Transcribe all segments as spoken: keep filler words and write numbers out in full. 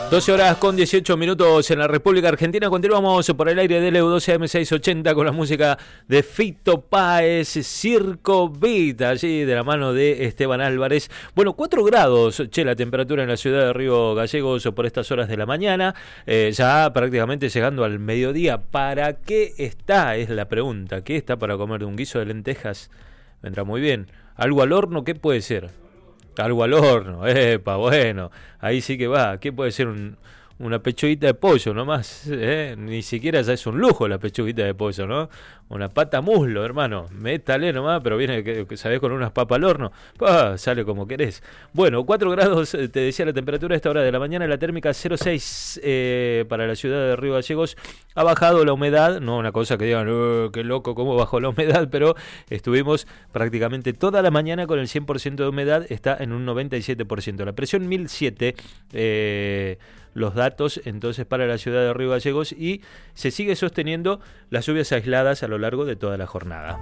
doce horas con dieciocho minutos en la República Argentina. Continuamos por el aire del E U doce A M seiscientos ochenta con la música de Fito Páez, Circo Beat, allí de la mano de Esteban Álvarez. Bueno, cuatro grados, che, la temperatura en la ciudad de Río Gallegos por estas horas de la mañana, eh, ya prácticamente llegando al mediodía. ¿Para qué está? Es la pregunta. ¿Qué está para comer? ¿Un guiso de lentejas? Vendrá muy bien. ¿Algo al horno? ¿Qué puede ser? Algo al horno, epa, bueno, ahí sí que va. ¿Qué puede ser? Un, una pechuguita de pollo nomás, ¿eh? Ni siquiera ya es un lujo la pechuguita de pollo, ¿no? Una pata muslo, hermano, métale nomás, pero viene, que sabés, con unas papas al horno, ¡pah! Sale como querés. Bueno, cuatro grados, te decía la temperatura a esta hora de la mañana, la térmica cero coma seis eh, para la ciudad de Río Gallegos. Ha bajado la humedad, no una cosa que digan, oh, qué loco, cómo bajó la humedad, pero estuvimos prácticamente toda la mañana con el cien por ciento de humedad, está en un noventa y siete por ciento. La presión mil siete, eh, los datos entonces para la ciudad de Río Gallegos, y se sigue sosteniendo las lluvias aisladas a lo largo de toda la jornada.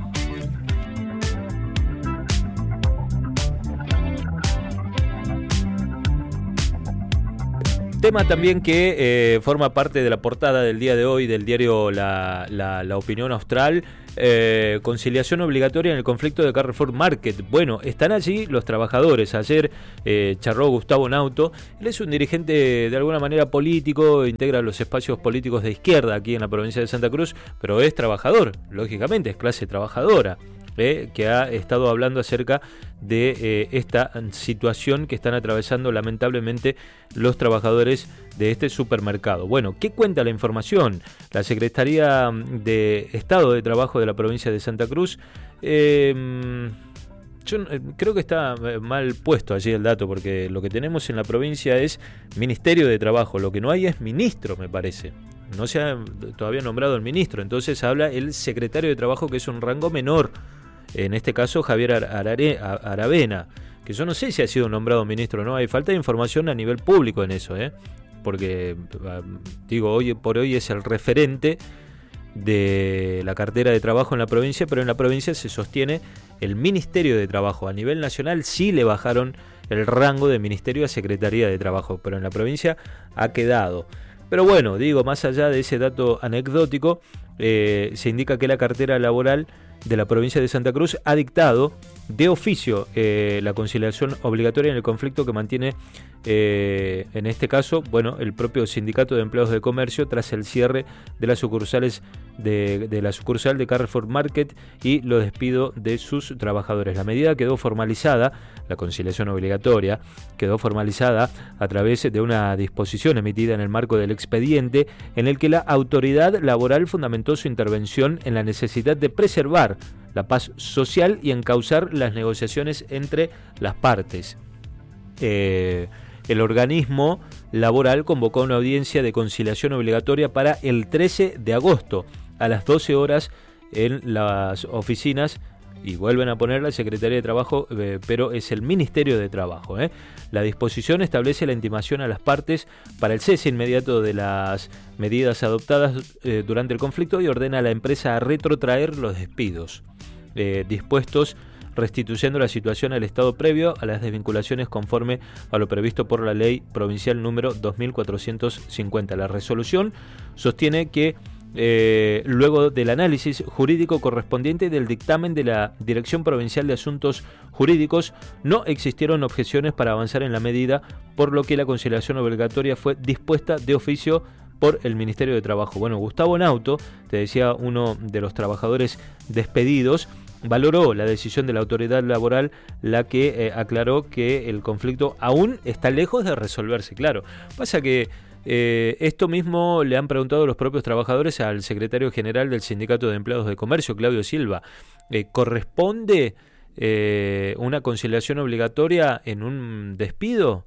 Tema también que eh, forma parte de la portada del día de hoy del diario La, la, la Opinión Austral. Eh, conciliación obligatoria en el conflicto de Carrefour Market. Bueno, están allí los trabajadores. Ayer eh, charló Gustavo Nauto. Él es un dirigente de alguna manera político, integra los espacios políticos de izquierda aquí en la provincia de Santa Cruz, pero es trabajador, lógicamente, es clase trabajadora. Eh, que ha estado hablando acerca de eh, esta situación que están atravesando lamentablemente los trabajadores de este supermercado. Bueno, ¿qué cuenta la información? La Secretaría de Estado de Trabajo de la provincia de Santa Cruz, eh, yo creo que está mal puesto allí el dato, porque lo que tenemos en la provincia es Ministerio de Trabajo, lo que no hay es ministro, me parece. No se ha todavía nombrado el ministro, entonces habla el secretario de Trabajo, que es un rango menor. En este caso, Javier Arare, Aravena, que yo no sé si ha sido nombrado ministro o no. Hay falta de información a nivel público en eso, ¿eh? Porque, digo, hoy por hoy es el referente de la cartera de trabajo en la provincia, pero en la provincia se sostiene el Ministerio de Trabajo. A nivel nacional sí le bajaron el rango de ministerio a Secretaría de Trabajo, pero en la provincia ha quedado. Pero bueno, digo, más allá de ese dato anecdótico, eh, se indica que la cartera laboral de la provincia de Santa Cruz ha dictado de oficio eh, la conciliación obligatoria en el conflicto que mantiene eh, en este caso, bueno, el propio Sindicato de Empleados de Comercio tras el cierre de las sucursales de, de la sucursal de Carrefour Market y los despidos de sus trabajadores. La medida quedó formalizada, la conciliación obligatoria quedó formalizada a través de una disposición emitida en el marco del expediente en el que la autoridad laboral fundamentó su intervención en la necesidad de preservar la paz social y encauzar las negociaciones entre las partes. Eh, el organismo laboral convocó una audiencia de conciliación obligatoria para el trece de agosto a las doce horas en las oficinas, y vuelven a poner la Secretaría de Trabajo, eh, pero es el Ministerio de Trabajo. ¿eh? La disposición establece la intimación a las partes para el cese inmediato de las medidas adoptadas eh, durante el conflicto y ordena a la empresa a retrotraer los despidos eh, dispuestos, restituyendo la situación al estado previo a las desvinculaciones conforme a lo previsto por la ley provincial número dos mil cuatrocientos cincuenta. La resolución sostiene que Eh, luego del análisis jurídico correspondiente del dictamen de la Dirección Provincial de Asuntos Jurídicos, no existieron objeciones para avanzar en la medida, por lo que la conciliación obligatoria fue dispuesta de oficio por el Ministerio de Trabajo. Bueno, Gustavo Nauto, te decía, uno de los trabajadores despedidos, valoró la decisión de la autoridad laboral, la que eh, aclaró que el conflicto aún está lejos de resolverse. Claro, pasa que Eh, esto mismo le han preguntado los propios trabajadores al secretario general del Sindicato de Empleados de Comercio, Claudio Silva. Eh, ¿Corresponde eh, una conciliación obligatoria en un despido?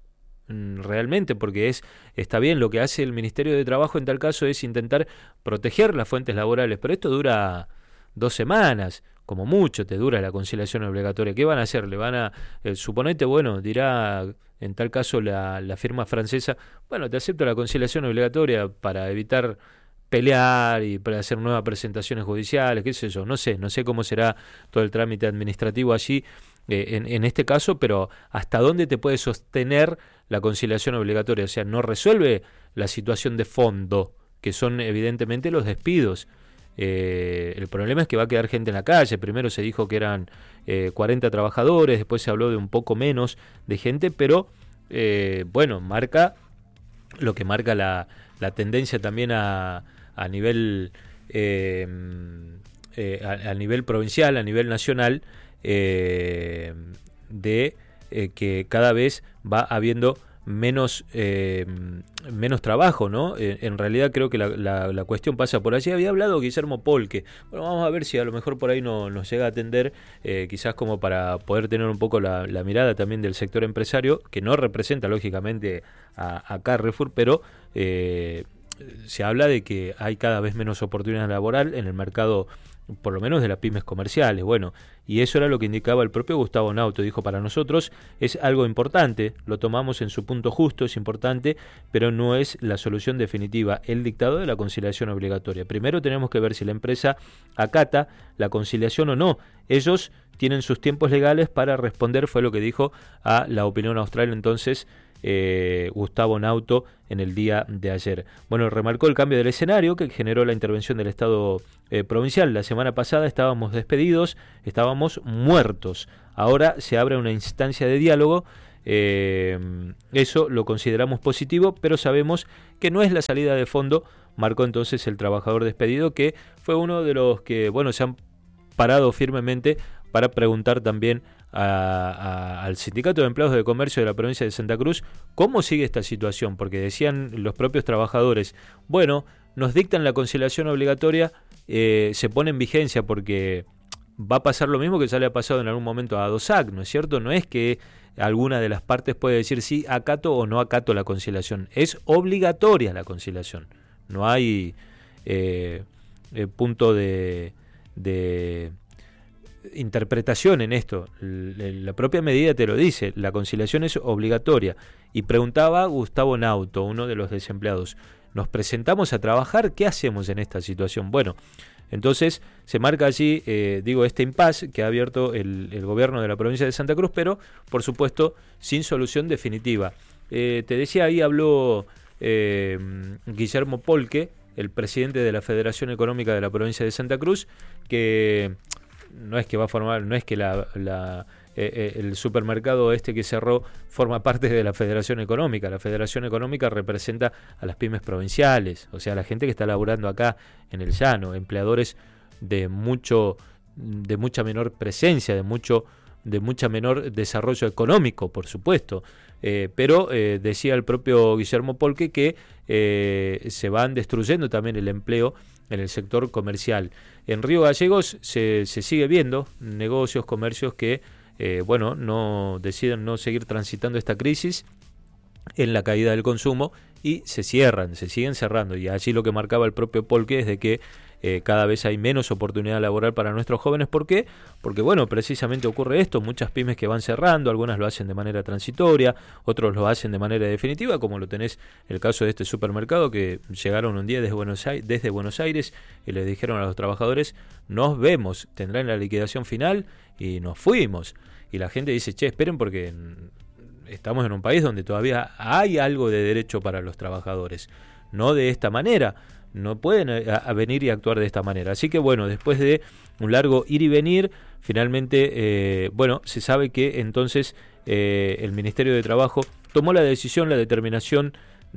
Realmente, porque es está bien, lo que hace el Ministerio de Trabajo en tal caso es intentar proteger las fuentes laborales, pero esto dura dos semanas, como mucho te dura la conciliación obligatoria. ¿Qué van a hacer? Le van a, eh, suponete, bueno, dirá en tal caso la, la firma francesa, bueno, te acepto la conciliación obligatoria para evitar pelear y para hacer nuevas presentaciones judiciales, qué sé yo, no sé, no sé cómo será todo el trámite administrativo allí eh, en, en este caso, pero ¿hasta dónde te puede sostener la conciliación obligatoria? O sea, no resuelve la situación de fondo, que son evidentemente los despidos. Eh, el problema es que va a quedar gente en la calle. Primero se dijo que eran eh, cuarenta trabajadores, después se habló de un poco menos de gente, pero eh, bueno, marca lo que marca la, la tendencia también a, a nivel eh, eh, a, a nivel provincial, a nivel nacional, eh, de eh, que cada vez va habiendo menos eh, menos trabajo, ¿no? Eh, en realidad creo que la, la, la cuestión pasa por allí. Había hablado Guillermo Polque. Bueno, vamos a ver si a lo mejor por ahí no, nos llega a atender, eh, quizás como para poder tener un poco la, la mirada también del sector empresario, que no representa lógicamente a, a Carrefour, pero eh, se habla de que hay cada vez menos oportunidades laborales en el mercado, por lo menos de las pymes comerciales. Bueno, y eso era lo que indicaba el propio Gustavo Nauto. Dijo, para nosotros es algo importante, lo tomamos en su punto justo, es importante, pero no es la solución definitiva, el dictado de la conciliación obligatoria. Primero tenemos que ver si la empresa acata la conciliación o no. Ellos tienen sus tiempos legales para responder, fue lo que dijo a La Opinión Austral entonces Eh, Gustavo Nauto en el día de ayer. Bueno, remarcó el cambio del escenario que generó la intervención del Estado eh, provincial. La semana pasada estábamos despedidos, estábamos muertos. Ahora se abre una instancia de diálogo. Eh, eso lo consideramos positivo, pero sabemos que no es la salida de fondo, marcó entonces el trabajador despedido, que fue uno de los que, bueno, se han parado firmemente para preguntar también A, a, al Sindicato de Empleados de Comercio de la provincia de Santa Cruz cómo sigue esta situación, porque decían los propios trabajadores, bueno, nos dictan la conciliación obligatoria, eh, se pone en vigencia porque va a pasar lo mismo que ya le ha pasado en algún momento a ADOSAC, ¿no es cierto? No es que alguna de las partes puede decir sí, acato o no acato la conciliación, es obligatoria la conciliación, no hay eh, eh, punto de... de interpretación en esto. La propia medida te lo dice, la conciliación es obligatoria. Y preguntaba Gustavo Nauto, uno de los desempleados, ¿nos presentamos a trabajar? ¿Qué hacemos en esta situación? Bueno, entonces se marca allí, eh, digo, este impasse que ha abierto el, el gobierno de la provincia de Santa Cruz, pero por supuesto sin solución definitiva. Eh, te decía, ahí habló eh, Guillermo Polque, el presidente de la Federación Económica de la provincia de Santa Cruz, que no es que va a formar, no es que la, la, eh, el supermercado este que cerró forma parte de la Federación Económica. La Federación Económica representa a las pymes provinciales, o sea, a la gente que está laburando acá en el llano, empleadores de mucho, de mucha menor presencia, de mucho, de mucha menor desarrollo económico, por supuesto. Eh, pero eh, decía el propio Guillermo Polque que eh, se van destruyendo también el empleo en el sector comercial. En Río Gallegos se, se sigue viendo negocios, comercios que eh, bueno, no deciden no seguir transitando esta crisis en la caída del consumo y se cierran, se siguen cerrando. Y allí lo que marcaba el propio Polque es de que eh, cada vez hay menos oportunidad laboral para nuestros jóvenes. ¿Por qué? Porque bueno, precisamente ocurre esto, muchas pymes que van cerrando, algunas lo hacen de manera transitoria, otros lo hacen de manera definitiva, como lo tenés el caso de este supermercado, que llegaron un día desde Buenos Aires, desde Buenos Aires y les dijeron a los trabajadores, nos vemos, tendrán la liquidación final, y nos fuimos. Y la gente dice, che, esperen porque estamos en un país donde todavía hay algo de derecho para los trabajadores, no de esta manera. No pueden a, a venir y actuar de esta manera. Así que bueno, después de un largo ir y venir, finalmente, eh, bueno, se sabe que entonces eh, el Ministerio de Trabajo tomó la decisión, la determinación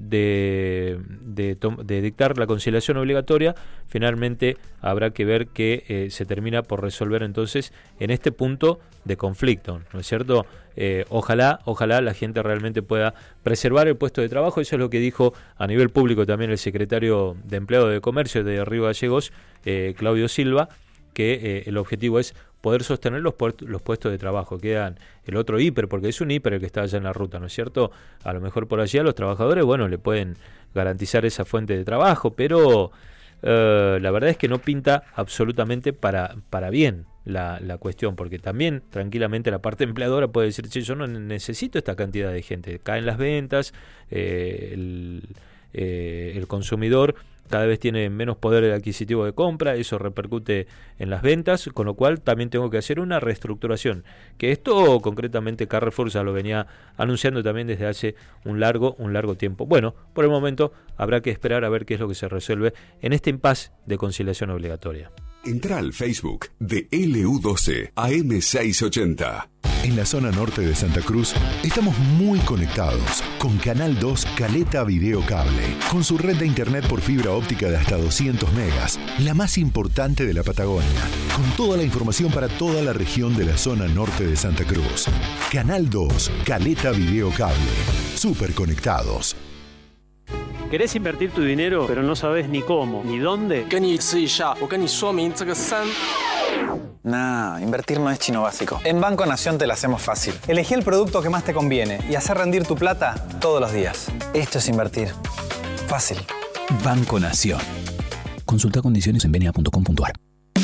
de, de, de dictar la conciliación obligatoria. Finalmente habrá que ver que eh, se termina por resolver entonces en este punto de conflicto, ¿no es cierto? Eh, ojalá, ojalá la gente realmente pueda preservar el puesto de trabajo. Eso es lo que dijo a nivel público también el secretario de Empleado de Comercio de Río Gallegos, eh, Claudio Silva, que eh, el objetivo es poder sostener los, puert- los puestos de trabajo. Quedan el otro hiper, porque es un hiper el que está allá en la ruta, ¿no es cierto? A lo mejor por allí a los trabajadores, bueno, le pueden garantizar esa fuente de trabajo, pero eh, la verdad es que no pinta absolutamente para, para bien la, la cuestión, porque también tranquilamente la parte empleadora puede decir, che, yo no necesito esta cantidad de gente, caen las ventas, eh, el, eh, el consumidor cada vez tiene menos poder adquisitivo de compra, eso repercute en las ventas, con lo cual también tengo que hacer una reestructuración, que esto concretamente Carrefour ya lo venía anunciando también desde hace un largo, un largo tiempo. Bueno, por el momento habrá que esperar a ver qué es lo que se resuelve en este impasse de conciliación obligatoria. Entra al Facebook de L U doce A M seiscientos ochenta. En la zona norte de Santa Cruz estamos muy conectados con Canal dos Caleta Video Cable, con su red de internet por fibra óptica de hasta doscientos megas, la más importante de la Patagonia, con toda la información para toda la región de la zona norte de Santa Cruz. Canal dos Caleta Video Cable, súper conectados. ¿Querés invertir tu dinero, pero no sabes ni cómo, ni dónde? Nah, invertir no es chino básico. En Banco Nación te lo hacemos fácil. Elegí el producto que más te conviene y hacer rendir tu plata todos los días. Esto es invertir. Fácil. Banco Nación. Consulta condiciones en b n a punto com punto a r.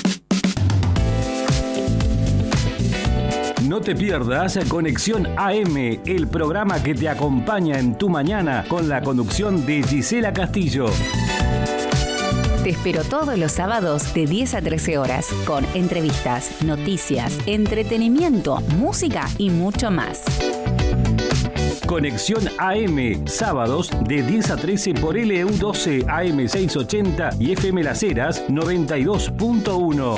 No te pierdas Conexión A M, el programa que te acompaña en tu mañana con la conducción de Gisela Castillo. Te espero todos los sábados de diez a trece horas con entrevistas, noticias, entretenimiento, música y mucho más. Conexión A M, sábados de diez a trece por L U doce A M seiscientos ochenta y F M Las Heras noventa y dos punto uno.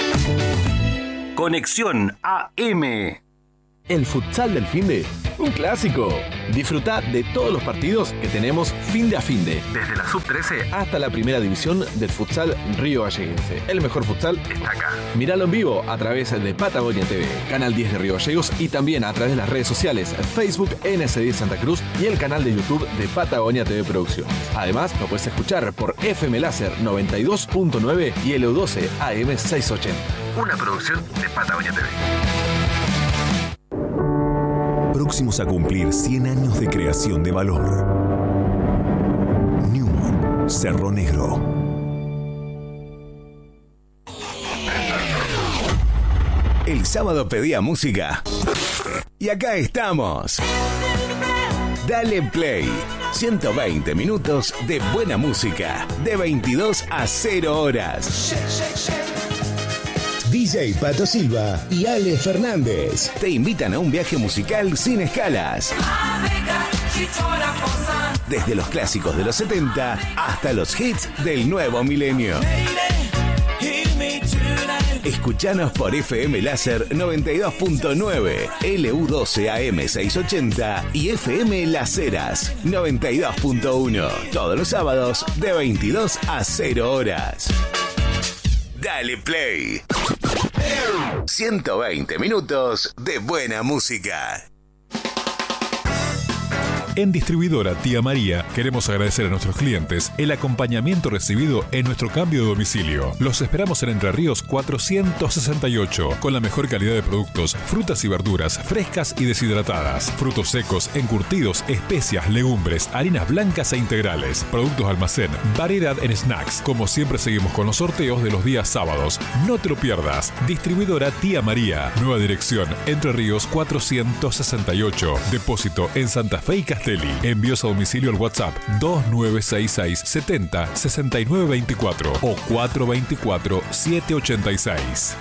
Conexión A M. El futsal del finde, un clásico. Disfruta de todos los partidos que tenemos finde a finde, desde la sub trece hasta la primera división del futsal Río Galleguense. El mejor futsal está acá. Míralo en vivo a través de Patagonia T V, Canal diez de Río Gallegos y también a través de las redes sociales Facebook N S diez Santa Cruz y el canal de YouTube de Patagonia T V Producciones. Además, lo puedes escuchar por F M Láser noventa y dos punto nueve y L U doce A M seiscientos ochenta. Una producción de Patagonia T V. Próximos a cumplir cien años de creación de valor. Newmont, Cerro Negro. El sábado pedía música. Y acá estamos. Dale Play. ciento veinte minutos de buena música. De veintidós a cero horas. D J Pato Silva y Ale Fernández te invitan a un viaje musical sin escalas. Desde los clásicos de los setenta hasta los hits del nuevo milenio. Escuchanos por F M Láser noventa y dos punto nueve, L U doce A M seiscientos ochenta y F M Las Heras noventa y dos punto uno. Todos los sábados de veintidós a cero horas. Dale Play. ciento veinte minutos de buena música. En Distribuidora Tía María queremos agradecer a nuestros clientes el acompañamiento recibido en nuestro cambio de domicilio. Los esperamos en Entre Ríos cuatrocientos sesenta y ocho, con la mejor calidad de productos, frutas y verduras frescas y deshidratadas, frutos secos, encurtidos, especias, legumbres, harinas blancas e integrales, productos de almacén, variedad en snacks. Como siempre seguimos con los sorteos de los días sábados. No te lo pierdas. Distribuidora Tía María. Nueva dirección, Entre Ríos cuatrocientos sesenta y ocho. Depósito en Santa Fe y Castellón. Envíos a domicilio al WhatsApp dos nueve seis seis setenta sesenta y nueve veinticuatro o cuatro veinticuatro siete ochenta y seis.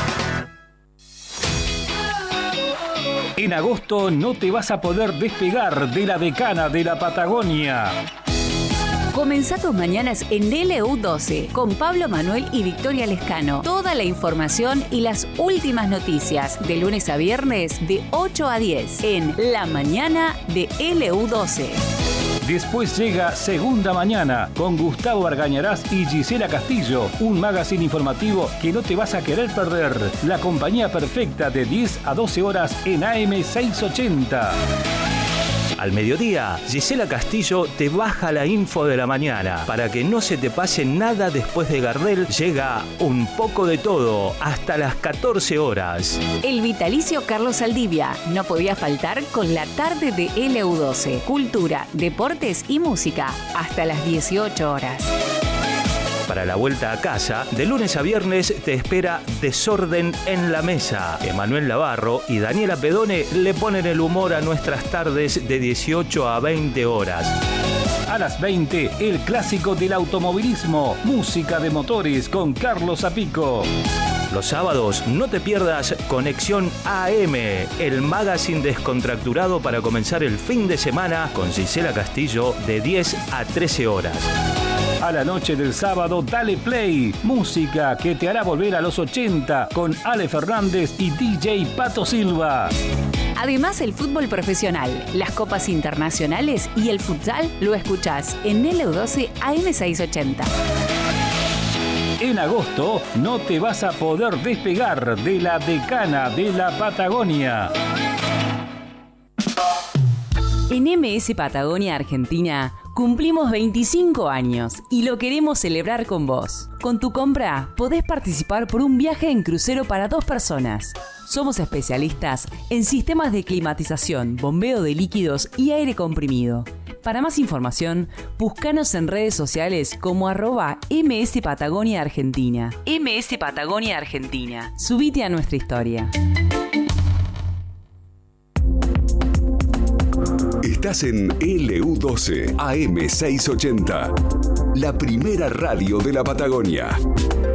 En agosto no te vas a poder despegar de la decana de la Patagonia. Comenzá tus mañanas en L U doce con Pablo Manuel y Victoria Lescano. Toda la información y las últimas noticias de lunes a viernes de ocho a diez en La Mañana de L U doce. Después llega Segunda Mañana con Gustavo Argañarás y Gisela Castillo, un magazine informativo que no te vas a querer perder. La compañía perfecta de diez a doce horas en A M seiscientos ochenta. Al mediodía, Gisela Castillo te baja la info de la mañana. Para que no se te pase nada después de Gardel, llega Un Poco de Todo hasta las catorce horas. El vitalicio Carlos Saldivia no podía faltar con la tarde de L U doce. Cultura, deportes y música hasta las dieciocho horas. Para la vuelta a casa, de lunes a viernes te espera Desorden en la Mesa. Emanuel Navarro y Daniela Pedone le ponen el humor a nuestras tardes de dieciocho a veinte horas. A las veinte, el clásico del automovilismo, música de motores con Carlos Zapico. Los sábados no te pierdas Conexión A M, el magazine descontracturado para comenzar el fin de semana con Gisela Castillo de diez a trece horas. A la noche del sábado, dale play, música que te hará volver a los ochenta con Ale Fernández y D J Pato Silva. Además, el fútbol profesional, las copas internacionales y el futsal lo escuchás en L U doce A M seiscientos ochenta. En agosto no te vas a poder despegar de la decana de la Patagonia. En M S Patagonia Argentina cumplimos veinticinco años y lo queremos celebrar con vos. Con tu compra podés participar por un viaje en crucero para dos personas. Somos especialistas en sistemas de climatización, bombeo de líquidos y aire comprimido. Para más información, búscanos en redes sociales como arroba M S Patagonia Argentina. M S Patagonia Argentina. Subite a nuestra historia. Estás en L U doce A M seiscientos ochenta, la primera radio de la Patagonia.